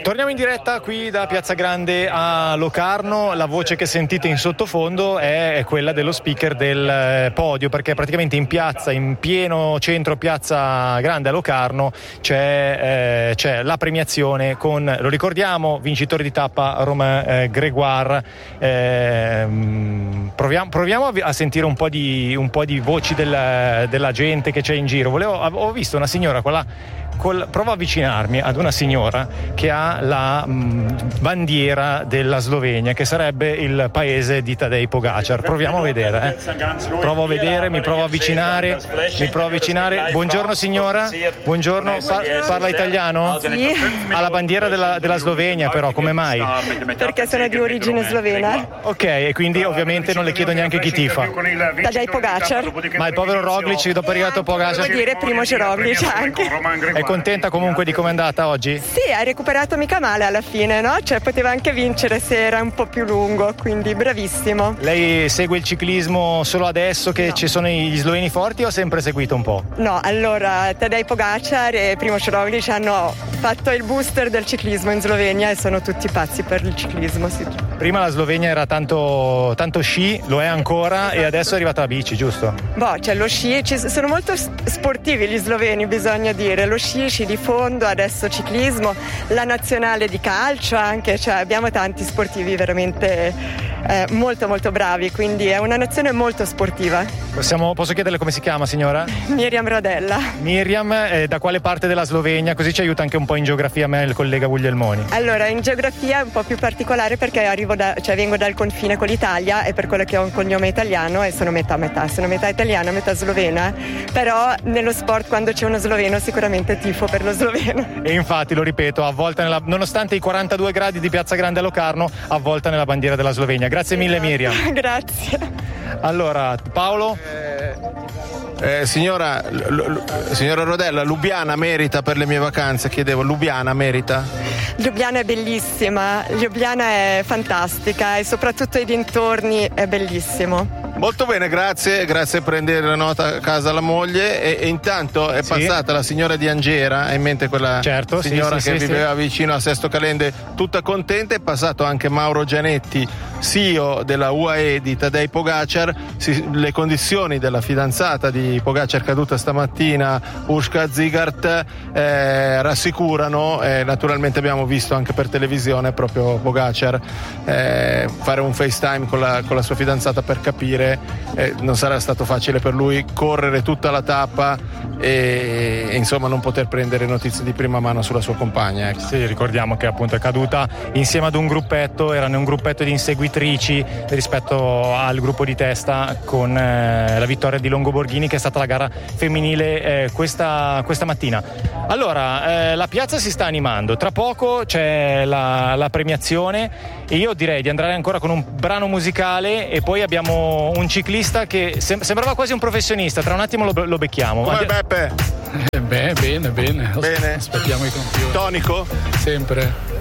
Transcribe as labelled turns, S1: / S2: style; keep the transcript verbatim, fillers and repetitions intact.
S1: Torniamo in diretta qui da Piazza Grande a Locarno. La voce che sentite in sottofondo è quella dello speaker del podio, perché praticamente in piazza, in pieno centro Piazza Grande a Locarno, c'è, eh, c'è la premiazione con, lo ricordiamo, vincitore di tappa Romain eh, Grégoire. Eh, proviamo, proviamo a sentire un po' di, un po' di voci del, della gente che c'è in giro. Volevo, ho visto una signora con la Col, provo a avvicinarmi ad una signora che ha la mh, bandiera della Slovenia, che sarebbe il paese di Tadej Pogačar. Proviamo a vedere, eh. Provo a vedere, mi provo a avvicinare, mi provo a avvicinare. Buongiorno signora, buongiorno, pa- parla italiano?
S2: Sì.
S1: Ha la bandiera della, della Slovenia, però come mai?
S2: Perché sono di origine slovena.
S1: Ok, e quindi ovviamente non le chiedo neanche chi tifa.
S2: Tadej Pogačar.
S1: Ma il povero Roglic, dopo è arrivato Pogačar.
S2: Vuol dire Primož Roglic anche.
S1: È contenta comunque di come è andata oggi?
S2: Sì, ha recuperato mica male alla fine, no? Cioè poteva anche vincere se era un po' più lungo, quindi bravissimo.
S1: Lei segue il ciclismo solo adesso che no. ci sono gli sloveni forti, o ha sempre seguito un po'?
S2: No, allora Tadej Pogačar e Primož Roglic hanno fatto il booster del ciclismo in Slovenia e sono tutti pazzi per il ciclismo, sì.
S1: Prima la Slovenia era tanto, tanto sci, lo è ancora, e adesso è arrivata la bici, giusto?
S2: Boh, cioè lo sci, ci sono molto sportivi gli sloveni, bisogna dire. Lo sci, sci di fondo, adesso ciclismo, la nazionale di calcio anche, cioè abbiamo tanti sportivi veramente eh, molto molto bravi, quindi è una nazione molto sportiva.
S1: Possiamo, posso chiederle come si chiama, signora?
S2: Miriam Rodella.
S1: Miriam, eh, da quale parte della Slovenia? Così ci aiuta anche un po' in geografia a me il collega Guglielmoni.
S2: Allora, in geografia è un po' più particolare perché arrivo da, cioè vengo dal confine con l'Italia, e per quello che ho un cognome italiano e sono metà metà, sono metà italiana, metà slovena, però nello sport quando c'è uno sloveno sicuramente tifo per lo sloveno.
S1: E infatti, lo ripeto, avvolta nella, nonostante i quarantadue gradi di Piazza Grande a Locarno, avvolta nella bandiera della Slovenia. Grazie mille Miriam.
S2: Grazie.
S1: Allora, Paolo?
S3: Eh, eh, signora, l- l- signora Rodella, Lubiana merita per le mie vacanze? Chiedevo, Lubiana merita?
S2: Lubiana è bellissima, Lubiana è fantastica e soprattutto i dintorni è bellissimo.
S3: Molto bene, grazie, grazie per prendere la nota a casa alla moglie. E, e intanto è
S1: sì.
S3: passata la signora di Angera, hai in mente quella
S1: certo,
S3: signora
S1: sì,
S3: che
S1: sì,
S3: viveva
S1: sì.
S3: vicino a Sesto Calende, tutta contenta. È passato anche Mauro Gianetti, C E O della U A E di Tadej Pogačar. Si, le condizioni della fidanzata di Pogačar caduta stamattina, Urška Zigart, eh, rassicurano. Eh, naturalmente abbiamo visto anche per televisione proprio Pogačar eh, fare un FaceTime con la, con la sua fidanzata per capire. Eh, non sarà stato facile per lui correre tutta la tappa e, e insomma non poter prendere notizie di prima mano sulla sua compagna, ecco.
S1: Sì, ricordiamo che appunto è caduta insieme ad un gruppetto, erano un gruppetto di inseguitrici rispetto al gruppo di testa, con eh, la vittoria di Longo Borghini, che è stata la gara femminile eh, questa, questa mattina. Allora, eh, la piazza si sta animando, tra poco c'è la, la premiazione, e io direi di andare ancora con un brano musicale, e poi abbiamo un ciclista che sem- sembrava quasi un professionista. Tra un attimo lo, lo becchiamo.
S3: Come
S1: Andi-
S3: Beppe?
S4: Eh, beh, bene, bene.
S3: Bene.
S4: Aspettiamo i computer.
S3: Tonico?
S4: Sempre.